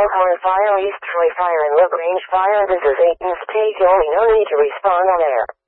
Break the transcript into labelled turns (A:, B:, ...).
A: Elkhorn Fire, East Troy Fire, and LaGrange Fire. This is Aiton State only. No need to respond on air.